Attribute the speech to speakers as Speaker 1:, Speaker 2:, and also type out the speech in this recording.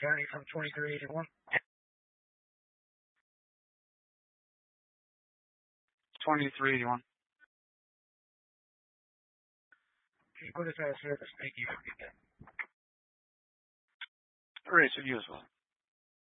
Speaker 1: County from 2381.
Speaker 2: 2381.
Speaker 1: Okay, put us out of service. Thank you.
Speaker 2: All right, so you as well.